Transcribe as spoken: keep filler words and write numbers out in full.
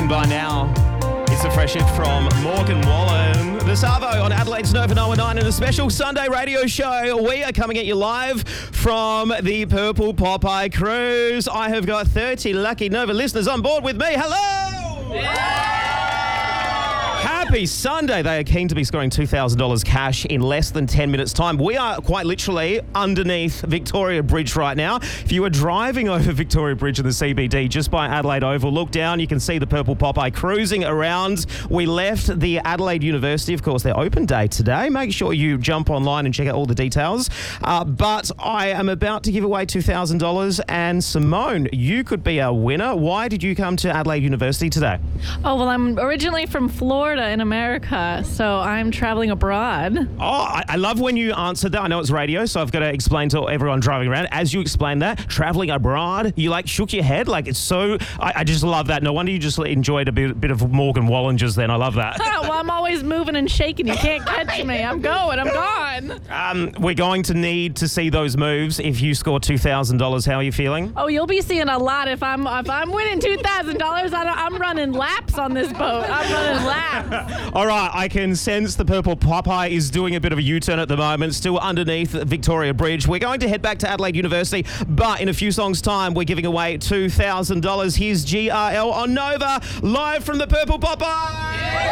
listening by now. It's a fresh hit from Morgan Wallen. The Savo on Adelaide's Nova nine one nine and a special Sunday radio show. We are coming at you live from the Purple Popeye Cruise. I have got thirty lucky Nova listeners on board with me. Hello! Yeah! Happy Sunday. They are keen to be scoring two thousand dollars cash in less than ten minutes' time. We are quite literally underneath Victoria Bridge right now. If you are driving over Victoria Bridge in the C B D just by Adelaide Oval, look down, you can see the Purple Popeye cruising around. We left the Adelaide University, of course, their open day today. Make sure you jump online and check out all the details. Uh, but I am about to give away two thousand dollars, and Simone, you could be our winner. Why did you come to Adelaide University today? Oh, well, I'm originally from Florida in America, so I'm traveling abroad. Oh, I, I love when you answered that. I know it's radio, so I've got to explain to everyone driving around. As you explained that, traveling abroad, you like shook your head. Like it's so, I, I just love that. No wonder you just enjoyed a bit, bit of Morgan Wallen just then. I love that. Well, I'm always moving and shaking. You can't catch me. I'm going. I'm gone. Um, we're going to need to see those moves. If you score two thousand dollars, how are you feeling? Oh, you'll be seeing a lot. If I'm if I'm winning two thousand dollars, I'm running laps on this boat. I'm running laps. All right, I can sense the Purple Popeye is doing a bit of a U-turn at the moment, still underneath Victoria Bridge. We're going to head back to Adelaide University, but in a few songs' time, we're giving away two thousand dollars. Here's G R L on Nova, live from the Purple Popeye. Yeah.